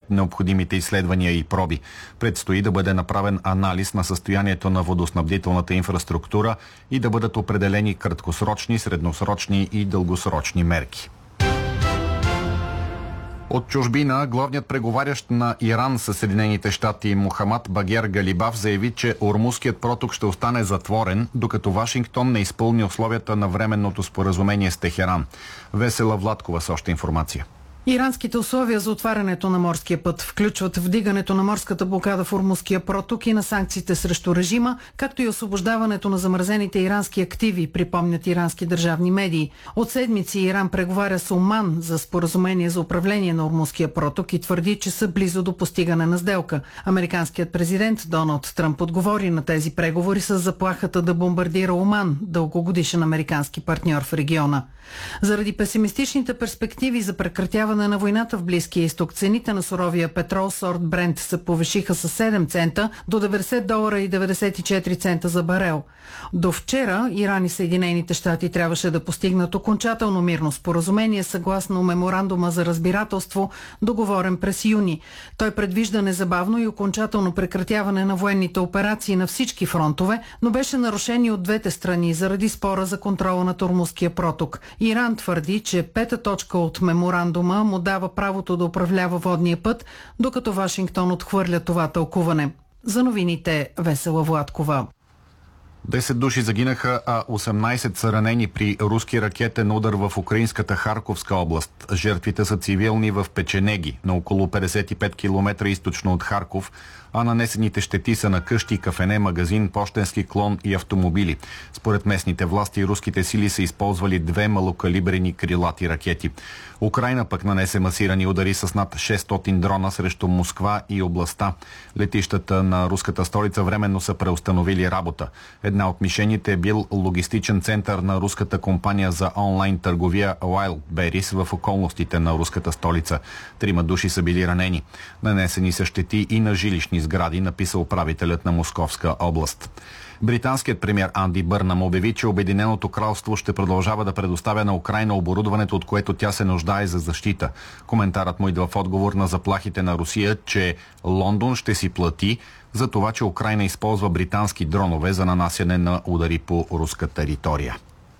необходимите изследвания и проби. Предстои да бъде направен анализ на състоянието на водоснабдителната инфраструктура и да бъдат определени краткосрочни, средносрочни и дългосрочни мерки. От чужбина главният преговарящ на Иран със Съединените щати Мохамад Багер Галибаф заяви, че Ормузският проток ще остане затворен, докато Вашингтон не изпълни условията на временното споразумение с Техеран. Весела Владкова с още информация. Иранските условия за отварянето на морския път включват вдигането на морската блокада в Ормузския проток и на санкциите срещу режима, както и освобождаването на замразените ирански активи, припомнят ирански държавни медии. От седмици Иран преговаря с Оман за споразумение за управление на Ормузския проток и твърди, че са близо до постигане на сделка. Американският президент Доналд Тръмп отговори на тези преговори с заплахата да бомбардира Оман, дългогодишен американски партньор в региона. Заради песимистичните перспективи за прекратяване на войната в Близкия изток, цените на суровия петрол сорт Брент се повишиха с 7 цента до $90.94 за барел. До вчера Иран и Съединените щати трябваше да постигнат окончателно мирно споразумение съгласно меморандума за разбирателство, договорен през юни. Той предвижда незабавно и окончателно прекратяване на военните операции на всички фронтове, но беше нарушен и от двете страни заради спора за контрола на Ормузския проток. Иран твърди, че пета точка от меморандума му дава правото да управлява водния път, докато Вашингтон отхвърля това тълкуване. За новините Весела Владкова. 10 души загинаха, а 18 са ранени при руски ракетен удар в украинската Харковска област. Жертвите са цивилни в Печенеги, на около 55 км източно от Харков, а нанесените щети са на къщи, кафене, магазин, пощенски клон и автомобили. Според местните власти, руските сили са използвали 2 малокалибрени крилати ракети. Украйна пък нанесе масирани удари с над 600 дрона срещу Москва и областта. Летищата на руската столица временно са преустановили работа. Една от мишените е бил логистичен център на руската компания за онлайн търговия Wildberries в околностите на руската столица. 3 души са били ранени. Нанесени са щети и на жилищни сгради, написа управителят на Московска област. Британският премиер Анди Бърнам обяви, че Обединеното кралство ще продължава да предоставя на Украйна оборудването, от което тя се нуждае за защита. Коментарът му идва в отговор на заплахите на Русия, че Лондон ще си плати за това, че Украйна използва британски дронове за нанасяне на удари по руска територия.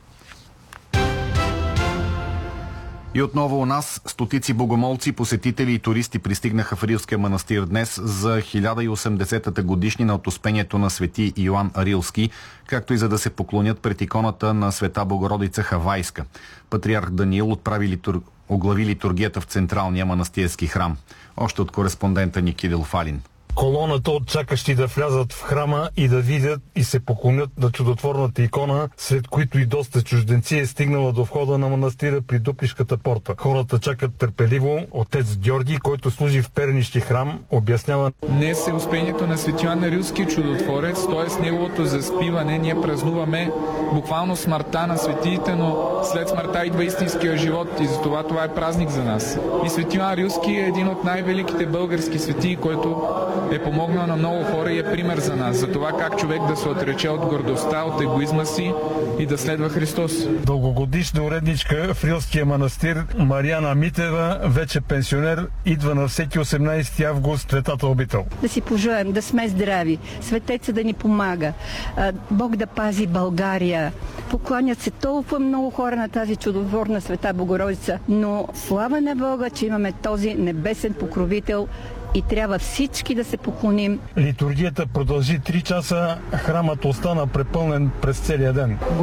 И отново у нас стотици богомолци, посетители и туристи пристигнаха в Рилския манастир днес за 1080-та годишнина от успението на свети Йоан Рилски, както и за да се поклонят пред иконата на Света Богородица Хавайска. Патриарх Даниил оглави литургията в Централния манастирски храм. Още от кореспондента ни Кирил Фалин. Колоната от чакащи да влязат в храма и да видят и се поклонят на чудотворната икона, сред които и доста чужденци, е стигнала до входа на манастира при Дуплишката порта. Хората чакат търпеливо. Отец Георги, който служи в Пернишки храм, обяснява: днес е успението на свети Йоан Рилски чудотворец, т.е. неговото заспиване. Ние празнуваме буквално смъртта на светиите, но след смъртта идва истинския живот и затова това е празник за нас. И свети Йоан Рилски е един от най-великите български светии, който е помогнал на много хора и е пример за нас, за това как човек да се отрече от гордостта, от егоизма си и да следва Христос. Дългогодишна уредничка в Рилския манастир Мариана Митева, вече пенсионер, идва на всеки 18 август светата обител. Да си пожелаем да сме здрави, светеца да ни помага, Бог да пази България. Покланят се толкова много хора на тази чудотворна Света Богородица, но слава на Бога, че имаме този небесен покровител и трябва всички да се поклоним. Литургията продължи 3 часа, храмът остана препълнен през целия ден.